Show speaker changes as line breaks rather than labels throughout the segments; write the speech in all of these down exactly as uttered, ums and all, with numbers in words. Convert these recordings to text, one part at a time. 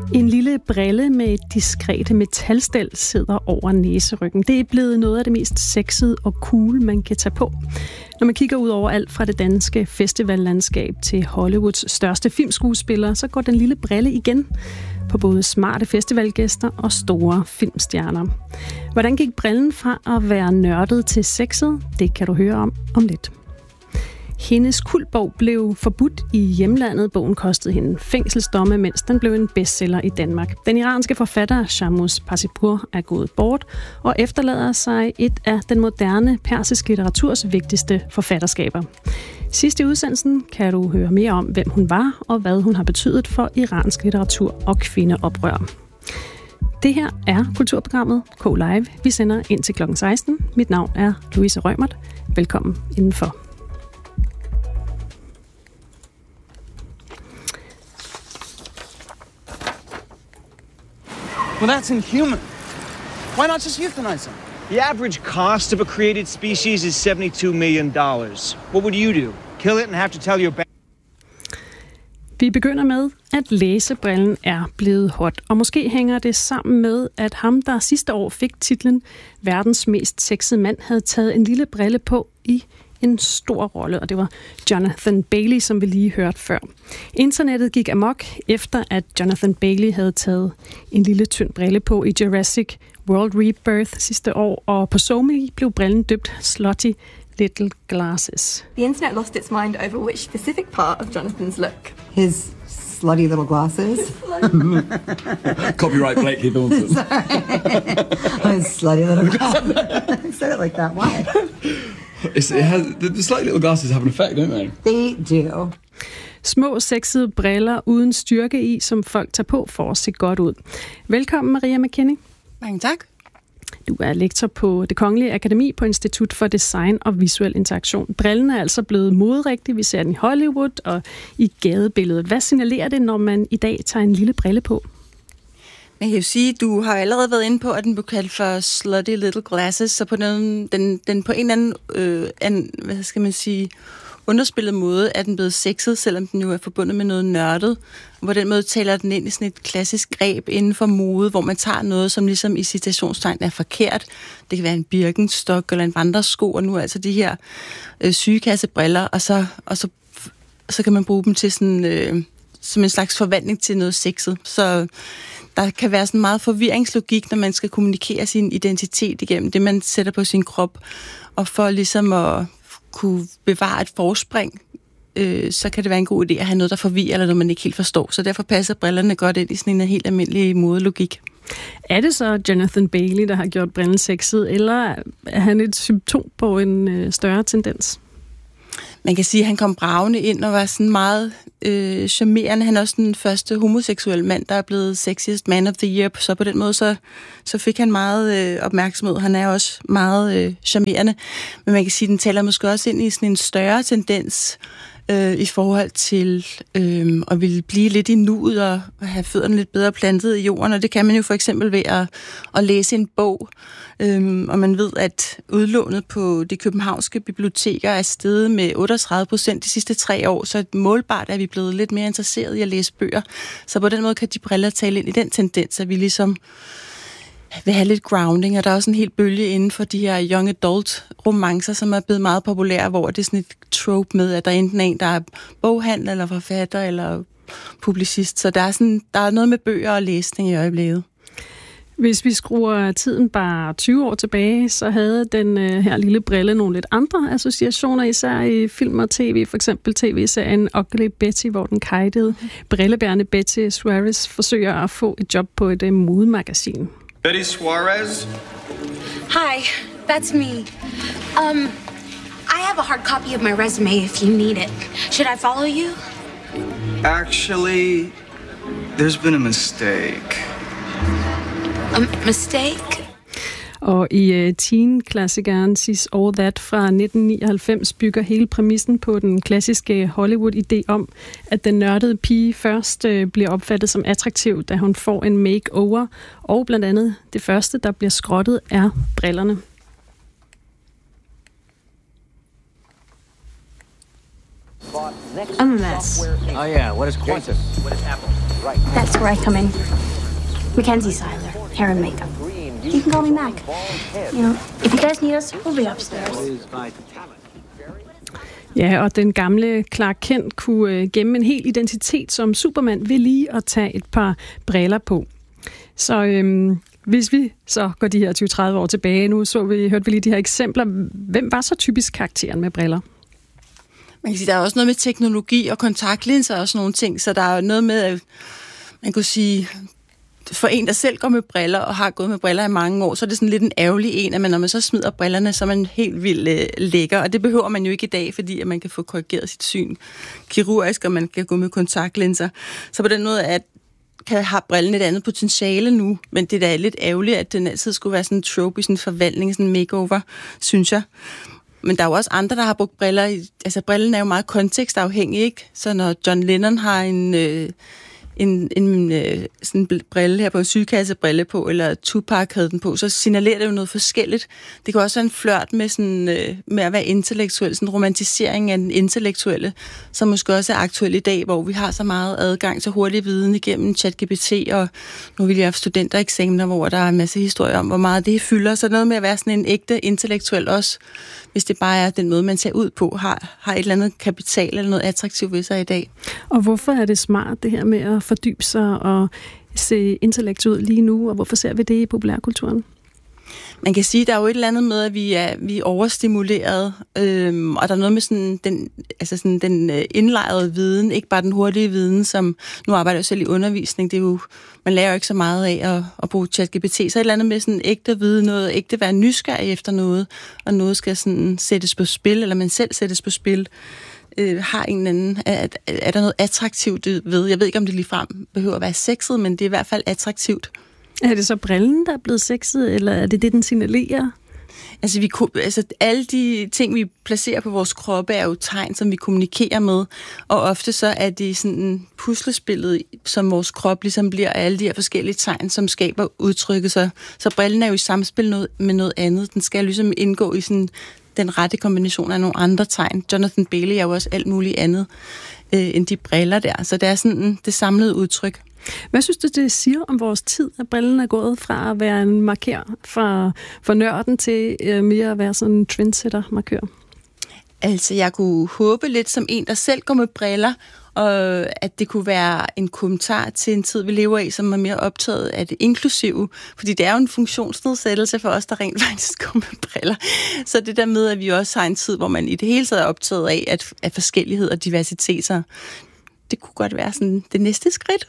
En lille brille med et diskret metalstel sidder over næseryggen. Det er blevet noget af det mest sexede og cool, man kan tage på. Når man kigger ud over alt fra det danske festivallandskab til Hollywoods største filmskuespillere, så går den lille brille igen på både smarte festivalgæster og store filmstjerner. Hvordan gik brillen fra at være nørdet til sexet? Det kan du høre om om lidt. Hendes kultbog blev forbudt i hjemlandet. Bogen kostede hende fængselsdomme, mens den blev en bestseller i Danmark. Den iranske forfatter Shamus Pazipour er gået bort og efterlader sig et af den moderne persiske litteraturs vigtigste forfatterskaber. Sidst i udsendelsen kan du høre mere om, hvem hun var og hvad hun har betydet for iransk litteratur og kvindeoprør. Det her er Kulturprogrammet K-Live. Vi sender ind til klokken seksten. Mit navn er Louise Rømert. Velkommen indenfor.
Well, that's inhuman. Why not just euthanize them?
The average cost of a created species is seventy-two million dollars. What would you do? Kill it and have to tell your...
Vi begynder med, at læsebrillen er blevet hot, og måske hænger det sammen med, at ham, der sidste år fik titlen Verdens mest sexede mand, havde taget en lille brille på i en stor rolle, og det var Jonathan Bailey, som vi lige hørte før. Internettet gik amok efter, at Jonathan Bailey havde taget en lille tynd brille på i Jurassic World Rebirth sidste år, og på SoMe blev brillen døbt Slutty Little Glasses.
The internet lost its mind over which specific part of Jonathan's look.
His slutty little glasses.
Copyright Blakely Thornton.
His slutty little glasses. I said it like that. Why?
It's, it has, the, the slutty little glasses have an effect, don't they?
They do.
Små sexede briller uden styrke i, som folk tager på for at se godt ud. Velkommen, Maria McKinney.
Mange tak.
Du er lektor på Det Kongelige Akademi på Institut for Design og Visuel Interaktion. Brillen er altså blevet moderigtig. Vi ser den i Hollywood og i gadebilledet. Hvad signalerer det, når man i dag tager en lille brille på?
Man kan jo sige, du har allerede været inde på, at den blev kaldt for Slutty Little Glasses, så på den, den, den på en eller anden, øh, en, hvad skal man sige, underspillet måde er den blevet sexet, selvom den jo er forbundet med noget nørdet. Og på den måde taler den ind i sådan et klassisk greb inden for mode, hvor man tager noget, som ligesom i citationstegn er forkert. Det kan være en birkenstok eller en vandresko, og nu altså de her øh, sygekassebriller, og så, og så, så kan man bruge dem til sådan, øh, som en slags forvandling til noget sexet. Så der kan være sådan meget forvirringslogik, når man skal kommunikere sin identitet igennem det, man sætter på sin krop, og for ligesom at kunne bevare et forspring, øh, så kan det være en god idé at have noget, der forvirrer, eller noget, man ikke helt forstår. Så derfor passer brillerne godt ind i sådan en helt almindelig modelogik.
Er det så Jonathan Bailey, der har gjort brillen sexet, eller er han et symptom på en øh, større tendens?
Man kan sige, at han kom bragende ind og var sådan meget øh, charmerende. Han er også den første homoseksuelle mand, der er blevet sexiest man of the year. Så på den måde, så, så fik han meget øh, opmærksomhed. Han er også meget øh, charmerende. Men man kan sige, at den taler måske også ind i sådan en større tendens øh, i forhold til øh, at ville blive lidt i nuet og have fødderne lidt bedre plantet i jorden. Og det kan man jo for eksempel ved at, at læse en bog. Øhm, og man ved, at udlånet på de københavnske biblioteker er steget med otteogtredive procent de sidste tre år, så målbart er vi blevet lidt mere interesseret i at læse bøger. Så på den måde kan de briller tale ind i den tendens, at vi ligesom vil have lidt grounding, og der er også en helt bølge inden for de her young adult romancer, som er blevet meget populære, hvor det er sådan et trope med, at der enten er en, der er boghandler, eller forfatter, eller publicist. Så der er, sådan, der er noget med bøger og læsning i øjeblikket.
Hvis vi skruer tiden bare tyve år tilbage, så havde den øh, her lille brille nogle lidt andre associationer, især i film og tv. For eksempel tv-serien Ugly Betty, hvor den kajtede brillebærende Betty Suarez forsøger at få et job på et øh, modemagasin.
Betty Suarez?
Hi, that's me. Um, I have a hard copy of my resume if you need it. Should I follow you?
Actually, there's been a mistake.
A mistake?
Og i uh, teen-klassikeren She's All That fra nitten nioghalvfems bygger hele præmissen på den klassiske Hollywood-idé om, at den nørdede pige først uh, bliver opfattet som attraktiv, da hun får en makeover, og blandt andet det første, der bliver skrottet, er brillerne.
A mess.
Oh yeah, what is Quantum? What is Apple?
That's where I come in. Mackenzie Seiler, hair and makeup. You can call me Mac. You know, if you guys need us, we'll be upstairs.
Ja, og den gamle Clark Kent kunne gemme en hel identitet som Superman ved lige at tage et par briller på. Så øhm, hvis vi så går de her tyve til tredive år tilbage, nu så vi, hørte vi lige de her eksempler. Hvem var så typisk karakteren med briller?
Man kan sige, der er også noget med teknologi og kontaktlinser og sådan nogle ting, så der er noget med, at man kunne sige, for en, der selv går med briller og har gået med briller i mange år, så er det sådan lidt en ærgerlig en, at man, når man så smider brillerne, så er man helt vildt øh, lækker, og det behøver man jo ikke i dag, fordi at man kan få korrigeret sit syn kirurgisk, og man kan gå med kontaktlinser. Så på den måde at kan have brillen et andet potentiale nu, men det er da lidt ærgerligt, at den altid skulle være sådan en trope, sådan en forvandling, sådan en makeover, synes jeg. Men der er jo også andre, der har brugt briller. I, altså, brillen er jo meget kontekstafhængig, ikke? Så når John Lennon har en, øh, en, en øh, sådan en brille her på, en sygekassebrille på, eller Tupac havde den på, så signalerer det jo noget forskelligt. Det kan også være en flørt med, sådan, øh, med at være intellektuel, sådan en romantisering af den intellektuelle, som måske også er aktuel i dag, hvor vi har så meget adgang til hurtig viden igennem ChatGPT, og nu vil jeg have studentereksamener, hvor der er en masse historier om, hvor meget det fylder. Så noget med at være sådan en ægte intellektuel også, hvis det bare er den måde, man ser ud på, har, har et eller andet kapital eller noget attraktivt ved sig i dag.
Og hvorfor er det smart, det her med at fordybe sig og se intellekt ud lige nu, og hvorfor ser vi det i populærkulturen?
Man kan sige, at der er jo et eller andet med, at vi er, vi er overstimuleret, øhm, og der er noget med sådan den, altså sådan den indlejrede viden, ikke bare den hurtige viden, som nu arbejder jeg selv i undervisning, det er jo, man lærer jo ikke så meget af at, at bruge ChatGPT, så et eller andet med sådan ægte viden, noget ægte være nysgerrig efter noget, og noget skal sådan sættes på spil, eller man selv sættes på spil, øh, har en eller anden, er, er der noget attraktivt ved, jeg ved ikke, om det ligefrem behøver at være sexet, men det er i hvert fald attraktivt.
Er det så brillen, der er blevet sexet, eller er det det, den signalerer?
Altså, vi, altså, alle de ting, vi placerer på vores kroppe, er jo tegn, som vi kommunikerer med, og ofte så er det sådan puslespillet, som vores krop ligesom bliver af alle de her forskellige tegn, som skaber udtrykket. Så, så brillen er jo i samspil noget, med noget andet. Den skal ligesom indgå i sådan den rette kombination af nogle andre tegn. Jonathan Bailey er jo også alt muligt andet øh, end de briller der, så det er sådan det samlede udtryk.
Hvad synes du, det siger om vores tid, at brillen er gået fra at være en markør for, for nørden til øh, mere at være sådan en trendsetter-markør?
Altså, jeg kunne håbe lidt som en, der selv går med briller, og at det kunne være en kommentar til en tid, vi lever i, som er mere optaget af det inklusive. Fordi det er jo en funktionsnedsættelse for os, der rent faktisk går med briller. Så det der med, at vi også har en tid, hvor man i det hele taget er optaget af, at, at forskellighed og diversiteter, det kunne godt være sådan det næste skridt.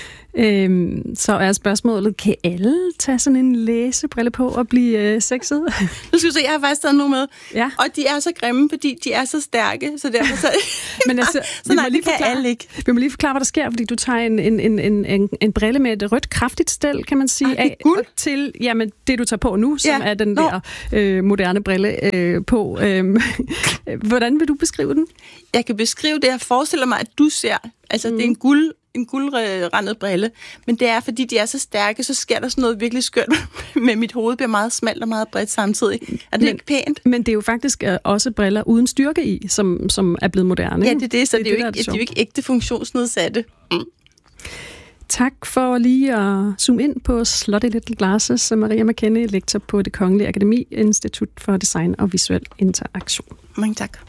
Øhm, så er spørgsmålet, kan alle tage sådan en læsebrille på og blive øh, sexet?
Nu skal du se, jeg har faktisk taget nogle med.
Ja.
Og de er så grimme, fordi de er så stærke, så derfor så...
Men altså,
så nej, det kan alle ikke.
Vi må lige forklare, hvad der sker, fordi du tager en, en, en, en, en, en brille med et rødt, kraftigt stel, kan man sige,
Ej,
af, til jamen, det, du tager på nu, som ja. er den der øh, moderne brille øh, på. Øh, hvordan vil du beskrive den?
Jeg kan beskrive det, jeg forestiller mig, at du ser. Altså, mm. det er en guld en guldrandet brille, men det er, fordi de er så stærke, så sker der sådan noget virkelig skørt med mit hoved, bliver meget smalt og meget bredt samtidig. Er det men, ikke pænt?
Men det er jo faktisk også briller uden styrke i, som, som er blevet moderne.
Ja, det er det, så det, det, er, jo ikke,
er
det er jo ikke ægte funktionsnedsatte. Mm.
Tak for lige at zoome ind på Slutty Little Glasses, Maria McKenney, lektor på Det Kongelige Akademi, Institut for Design og Visuel Interaktion.
Mange tak.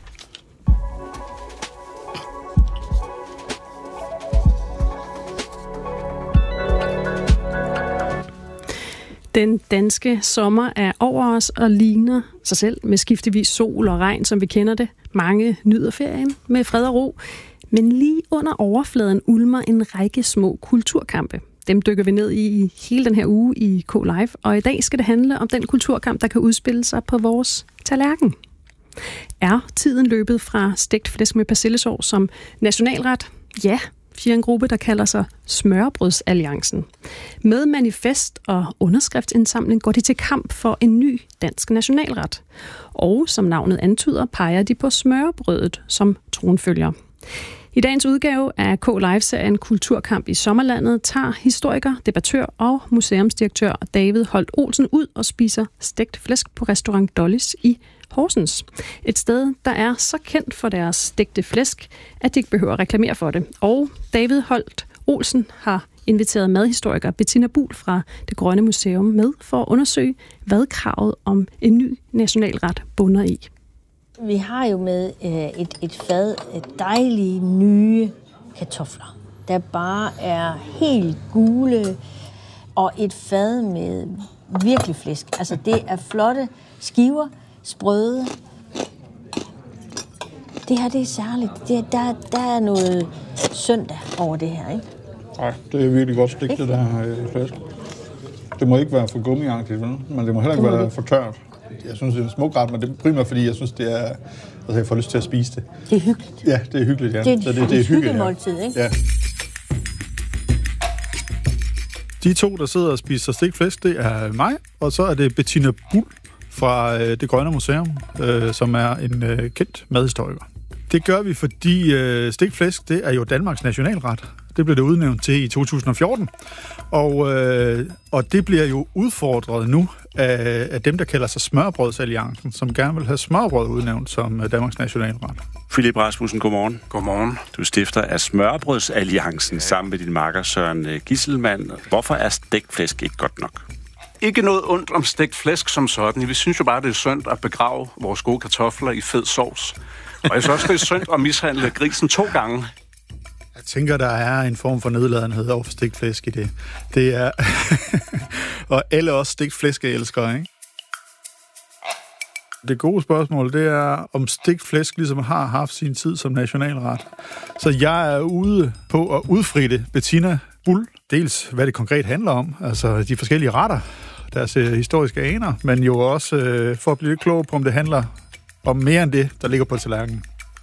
Den danske sommer er over os og ligner sig selv med skiftevis sol og regn, som vi kender det. Mange nyder ferien med fred og ro. Men lige under overfladen ulmer en række små kulturkampe. Dem dykker vi ned i hele den her uge i K-Live, og i dag skal det handle om den kulturkamp, der kan udspille sig på vores tallerken. Er tiden løbet fra stegt flæsk med persillesovs som nationalret? Ja, siger en gruppe, der kalder sig Smørrebrødsalliancen. Med manifest og underskriftsindsamling går de til kamp for en ny dansk nationalret. Og som navnet antyder, peger de på smørrebrødet som tronfølger. I dagens udgave af K-Live-serien Kulturkamp i Sommerlandet tager historiker, debattør og museumsdirektør David Holt Olsen ud og spiser stegt flæsk på restaurant Dollys i Horsens. Et sted, der er så kendt for deres stegte flæsk, at de ikke behøver at reklamere for det. Og David Holt Olsen har inviteret madhistoriker Bettina Buhl fra Det Grønne Museum med for at undersøge, hvad kravet om en ny nationalret bunder i.
Vi har jo med øh, et, et fad af dejlige, nye kartofler, der bare er helt gule, og et fad med virkelig flæsk. Altså, det er flotte skiver, sprøde. Det her, det er særligt. Det, der, der er noget søndag over det her, ikke?
Nej, det er virkelig godt stik, det der øh, flæsk. Det må ikke være for gummiagtigt, vel? Men det må heller ikke være for tørt. Jeg synes, det er en smuk ret, men det er primært, fordi jeg synes, det er... Altså, jeg får lyst til at spise det.
Det er hyggeligt.
Ja, det er hyggeligt, ja.
Det er et,
Så det, det er
hyggemåltid, ja. Ikke?
Ja.
De to, der sidder og spiser stegt flæsk, det er mig, og så er det Bettina Buhl fra øh, Det Grønne Museum, øh, som er en øh, kendt madhistoriker. Det gør vi, fordi øh, stegt flæsk, det er jo Danmarks nationalret. Det blev det udnævnt til i to tusind og fjorten, og, øh, og det bliver jo udfordret nu af, af dem, der kalder sig Smørbrødsalliancen, som gerne vil have smørbrød udnævnt som øh, Danmarks nationalret.
Philip Rasmussen, godmorgen.
Godmorgen.
Du stifter af Smørbrødsalliancen sammen med din makker Søren Gisselmann. Hvorfor er stegt flæsk ikke godt nok?
Ikke noget ondt om stegt flæsk som sådan. Vi synes jo bare, det er synd at begrave vores gode kartofler i fed sovs. Og jeg synes også, det er synd at mishandle grisen to gange.
Jeg tænker, der er en form for nedladenhed over for stegt flæsk i det. Det er... og alle også stegt flæskeelskere, ikke? Det gode spørgsmål, det er, om stegt flæsk ligesom har haft sin tid som nationalret. Så jeg er ude på at udfritte Bettina Buhl. Dels, hvad det konkret handler om, altså de forskellige retter, deres øh, historiske aner, men jo også øh, for at blive lidt klog på, om det handler om mere end det, der ligger på tallerkenen.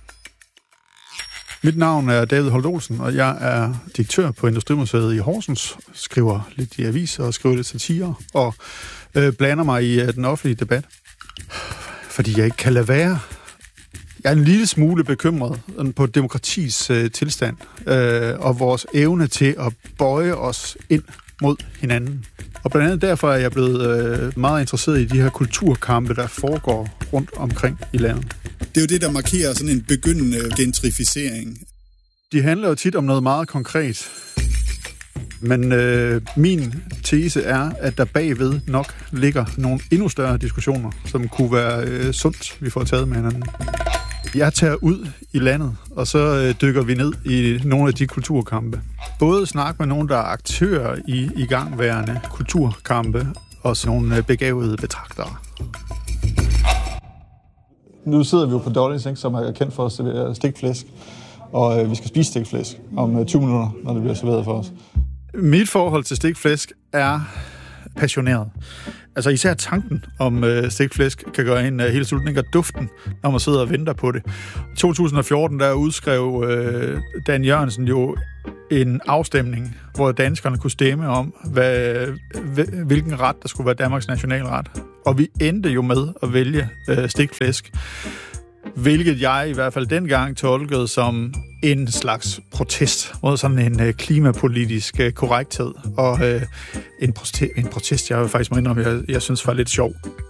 Mit navn er David Holt Olsen, og jeg er direktør på Industrimuseet i Horsens. Skriver lidt i aviser og skriver lidt satire, og øh, blander mig i øh, den offentlige debat. Fordi jeg ikke kan lade være. Jeg er en lille smule bekymret på demokratis øh, tilstand, øh, og vores evne til at bøje os ind mod hinanden. Og blandt andet derfor er jeg blevet øh, meget interesseret i de her kulturkampe, der foregår rundt omkring i landet.
Det er jo det, der markerer sådan en begyndende gentrificering.
De handler jo tit om noget meget konkret. Men øh, min tese er, at der bagved nok ligger nogle endnu større diskussioner, som kunne være øh, sundt, vi får taget med hinanden. Jeg tager ud i landet, og så øh, dykker vi ned i nogle af de kulturkampe. Både snak med nogle, der er aktører i igangværende kulturkampe, og så nogle øh, begavede betragtere.
Nu sidder vi jo på Dollys, ikke, som er kendt for at servere stegt flæsk, og øh, vi skal spise stegt flæsk om øh, tyve minutter, når det bliver serveret for os.
Mit forhold til stegt flæsk er passioneret. Altså især tanken om øh, stegt flæsk kan gøre en øh, helt sulten, og duften, når man sidder og venter på det. I to tusind og fjorten der udskrev øh, Dan Jørgensen jo en afstemning, hvor danskerne kunne stemme om, hvad, hvilken ret der skulle være Danmarks nationalret. Og vi endte jo med at vælge øh, stegt flæsk, hvilket jeg i hvert fald dengang tolkede som en slags protest mod sådan en øh, klimapolitisk øh, korrekthed, og øh, en, protest, en protest, jeg faktisk må indrømme, jeg, jeg synes var lidt sjov.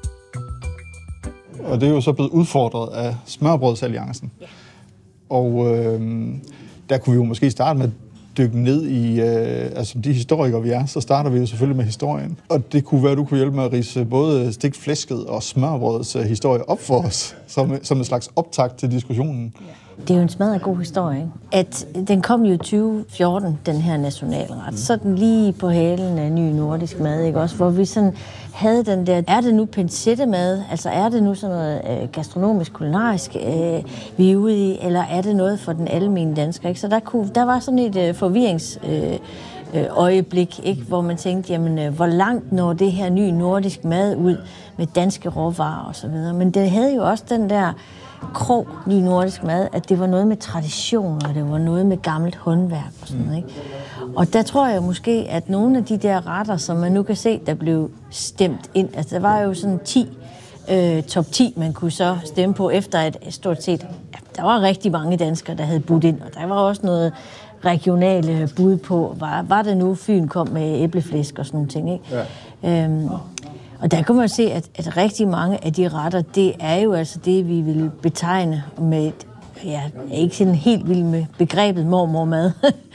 Og det er jo så blevet udfordret af Smørbrødsalliancen. Ja. Og øh, der kunne vi jo måske starte med at dykke ned i, øh, altså de historikere vi er, så starter vi jo selvfølgelig med historien. Og det kunne være, at du kunne hjælpe med at ridse både stegt flæsket og smørbrødets øh, historie op for os, som, som en slags optakt til diskussionen. Ja.
Det er jo en smadret god historie, ikke? At den kom jo i tyve fjorten, den her nationalret. Mm. Så den lige på halen af ny nordisk mad, ikke også? Hvor vi sådan havde den der, er det nu pinsettemad? Altså er det nu sådan noget øh, gastronomisk, kulinarisk, øh, vi er ude i? Eller er det noget for den almene dansker, ikke? Så der, kunne, der var sådan et øh, forvirrings... Øh, øjeblik, ikke? Hvor man tænkte, jamen, hvor langt når det her nye nordisk mad ud med danske råvarer og så videre. Men det havde jo også den der krog, ny nordisk mad, at det var noget med tradition, og det var noget med gammelt håndværk og sådan noget, ikke? Og der tror jeg måske, at nogle af de der retter, som man nu kan se, der blev stemt ind, altså der var jo sådan ti, øh, top ti, man kunne så stemme på, efter at stort set, ja, der var rigtig mange danskere, der havde budt ind, og der var også noget regionale bud på, var, var det nu, Fyn kom med æbleflæsk og sådan nogle ting, ikke? Ja. Øhm, og der kan man se, at, at rigtig mange af de retter, det er jo altså det, vi vil betegne med et jeg er ikke sådan helt vild med begrebet mormormad.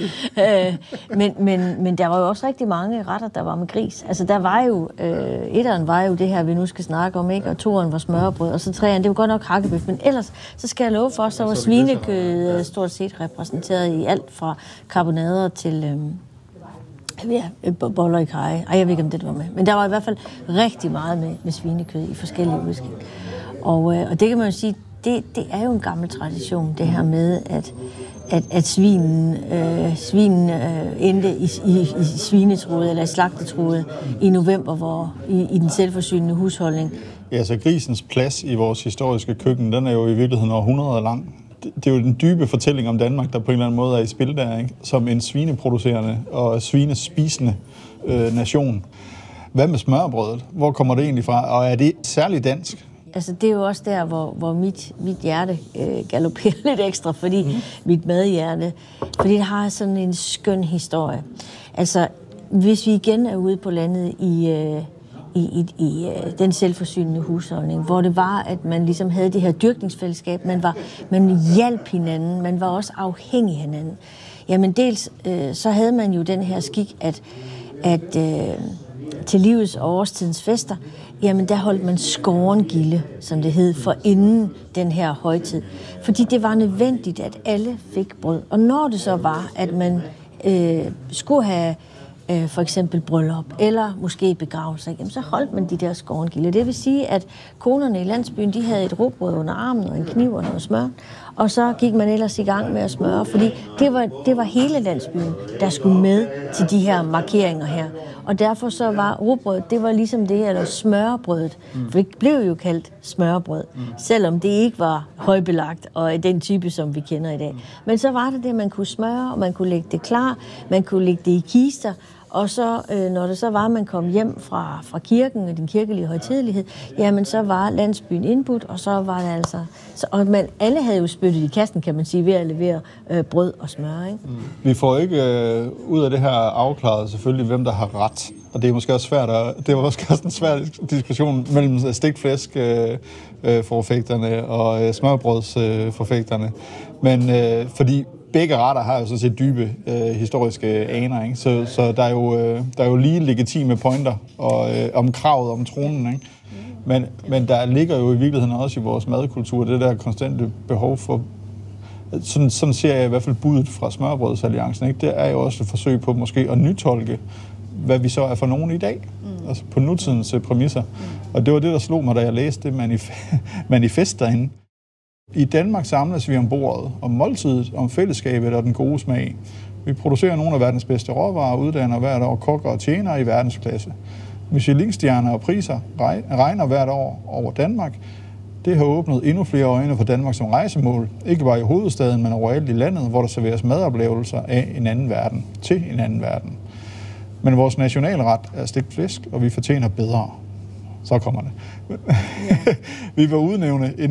men, men, men der var jo også rigtig mange retter, der var med gris. Altså der var jo, øh, etteren var jo det her, vi nu skal snakke om, ikke? Og toeren var smørbrød, og så treeren, det var godt nok hakkebøf. Men ellers, så skal jeg love for, så var svinekød stort set repræsenteret i alt fra karbonader til... Øh, Ja, boller i kaj. Ej, jeg ved ikke, om det var med. Men der var i hvert fald rigtig meget med, med svinekød i forskellige udskik. Og, øh, og det kan man jo sige, det, det er jo en gammel tradition, det her med, at, at, at svinen, øh, svinen øh, endte i, i, i svinetrude eller i slagtetrude i november, hvor i, i den selvforsynende husholdning.
Ja, så grisens plads i vores historiske køkken, den er jo i virkeligheden århundreder lang. Det er jo den dybe fortælling om Danmark, der på en eller anden måde er i spil der, ikke? Som en svineproducerende og svinespisende øh, nation. Hvad med smørbrødet? Hvor kommer det egentlig fra? Og er det særligt dansk?
Altså, det er jo også der, hvor, hvor mit, mit hjerte øh, galopperer lidt ekstra, fordi mm. mit madhjerte, fordi det har sådan en skøn historie. Altså, hvis vi igen er ude på landet i... Øh, i, i, i uh, den selvforsynende husholdning, hvor det var, at man ligesom havde det her dyrkningsfællesskab, man var, man hjalp hinanden, man var også afhængig af hinanden. Jamen dels, øh, så havde man jo den her skik, at, at øh, til livets og årstidens fester, jamen der holdt man skårengilde, som det hed, for inden den her højtid. Fordi det var nødvendigt, at alle fik brød. Og når det så var, at man øh, skulle have for eksempel bryllup, eller måske begravelse, jamen, så holdt man de der skårengilder. Det vil sige, at konerne i landsbyen, de havde et rugbrød under armen, og en kniv og noget smør, og så gik man ellers i gang med at smøre, fordi det var, det var hele landsbyen, der skulle med til de her markeringer her. Og derfor så var rugbrød, det var ligesom det, eller smørbrødet. Mm. For det blev jo kaldt smørbrød, mm. selvom det ikke var højbelagt, og den type, som vi kender i dag. Mm. Men så var det det, man kunne smøre, og man kunne lægge det klar, man kunne lægge det i kister, og så, øh, når det så var, at man kom hjem fra, fra kirken og den kirkelige højtidelighed, jamen så var landsbyen indbudt, og så var det altså... Så, og man, alle havde jo spyttet i kassen, kan man sige, ved at levere øh, brød og smør, ikke? Mm.
Vi får ikke øh, ud af det her afklaret selvfølgelig, hvem der har ret. Og det er måske også svært at, det var måske også en svær diskussion mellem stikflæsk øh, øh, forfægterne og øh, smørbrøds øh, forfægterne. Men øh, fordi begge retter har jo sådan set dybe øh, historiske aner, ikke? Så, så der, er jo, øh, der er jo lige legitime pointer og, øh, om kravet om tronen, ikke? Men, men der ligger jo i virkeligheden også i vores madkultur det der konstante behov for, sådan, sådan ser jeg i hvert fald budet fra Smørbrødsalliancen, ikke? Det er jo også et forsøg på måske at nytolke, hvad vi så er for nogen i dag, mm. altså på nutidens præmisser. Mm. Og det var det, der slog mig, da jeg læste det manif- manifest derinde. I Danmark samles vi om bordet, om måltidet, om fællesskabet og den gode smag. Vi producerer nogle af verdens bedste råvarer og uddanner hvert år kokker og tjenere i verdensklasse. Michelinstjerner og priser regner hvert år over Danmark. Det har åbnet endnu flere øjne for Danmark som rejsemål. Ikke bare i hovedstaden, men overalt i landet, hvor der serveres madoplevelser af en anden verden, til en anden verden. Men vores nationalret er stegt flæsk, og vi fortjener bedre. Så kommer det. Ja. Vi vil udnævne en